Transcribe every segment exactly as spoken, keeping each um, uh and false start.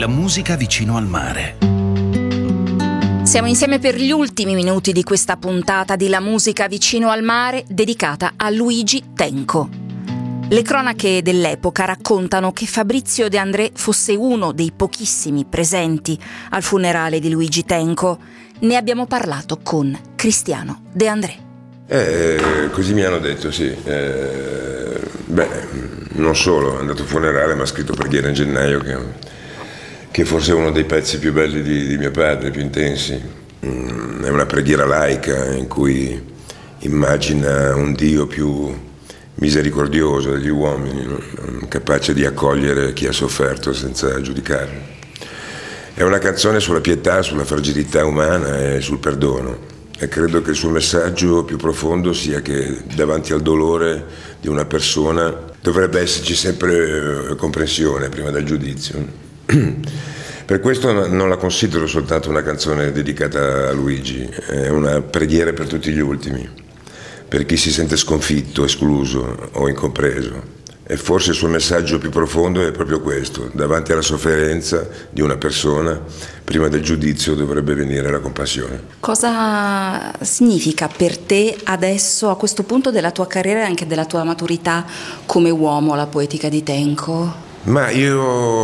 della musica vicino al mare. Siamo insieme per gli ultimi minuti di questa puntata di La musica vicino al mare dedicata a Luigi Tenco. Le cronache dell'epoca raccontano che Fabrizio De André fosse uno dei pochissimi presenti al funerale di Luigi Tenco. Ne abbiamo parlato con Cristiano De André. Eh, così mi hanno detto, sì. Eh, beh, non solo, è andato al funerale, ma ha scritto Preghiera in gennaio, che, che forse è uno dei pezzi più belli di, di mio padre, più intensi. Mm, è una preghiera laica in cui immagina un Dio più misericordioso degli uomini, no? Capace di accogliere chi ha sofferto senza giudicarlo. È una canzone sulla pietà, sulla fragilità umana e sul perdono, e credo che il suo messaggio più profondo sia che davanti al dolore di una persona dovrebbe esserci sempre comprensione prima del giudizio. Per questo non la considero soltanto una canzone dedicata a Luigi, è una preghiera per tutti gli ultimi, per chi si sente sconfitto, escluso o incompreso. E forse il suo messaggio più profondo è proprio questo: davanti alla sofferenza di una persona, prima del giudizio dovrebbe venire la compassione. Cosa significa per te adesso, a questo punto della tua carriera e anche della tua maturità come uomo, la poetica di Tenco? Ma io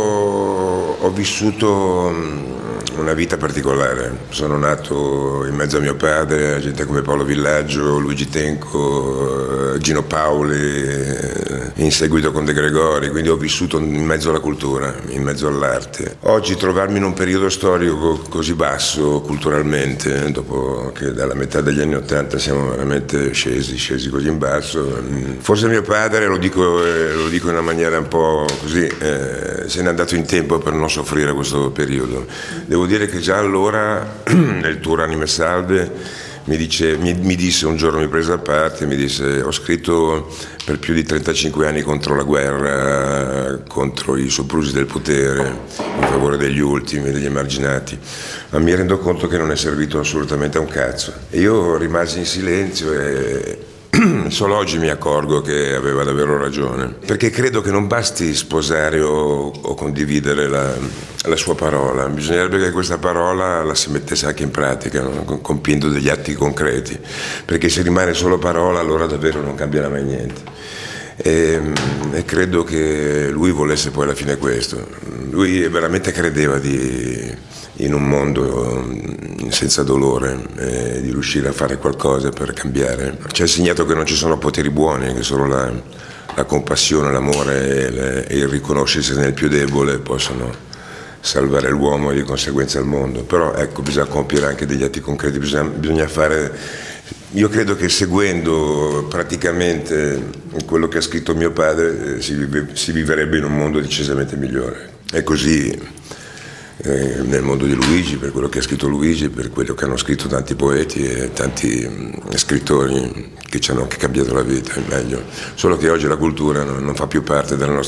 ho vissuto una vita particolare. Sono nato in mezzo a mio padre, a gente come Paolo Villaggio, Luigi Tenco, Gino Paoli, in seguito con De Gregori, quindi ho vissuto in mezzo alla cultura, in mezzo all'arte. Oggi trovarmi in un periodo storico così basso culturalmente, dopo che dalla metà degli anni Ottanta siamo veramente scesi, scesi così in basso, forse mio padre, lo dico, lo dico in una maniera un po' così, eh, se n'è andato in tempo per non soffrire questo periodo. Devo dire che già allora, nel tour Anime Salve, mi, dice, mi, mi disse un giorno, mi prese a parte, mi disse: ho scritto per più di trentacinque anni contro la guerra, contro i soprusi del potere, in favore degli ultimi, degli emarginati, ma mi rendo conto che non è servito assolutamente a un cazzo. E io rimasi in silenzio e solo oggi mi accorgo che aveva davvero ragione, perché credo che non basti sposare o, o condividere la, la sua parola, bisognerebbe che questa parola la si mettesse anche in pratica, no? Compiendo degli atti concreti, perché se rimane solo parola allora davvero non cambierà mai niente. E, e credo che lui volesse poi alla fine questo. Lui veramente credeva di, in un mondo senza dolore, eh, di riuscire a fare qualcosa per cambiare. Ci ha insegnato che non ci sono poteri buoni, che solo la, la compassione, l'amore e, le, e il riconoscersi nel più debole possono salvare l'uomo e di conseguenza il mondo. Però ecco, bisogna compiere anche degli atti concreti, bisogna, bisogna fare. Io credo che seguendo praticamente quello che ha scritto mio padre si, vive, si vivrebbe in un mondo decisamente migliore. E così eh, nel mondo di Luigi, per quello che ha scritto Luigi, per quello che hanno scritto tanti poeti e tanti mh, scrittori che ci hanno anche cambiato la vita, è meglio. Solo che oggi la cultura non, non fa più parte della nostra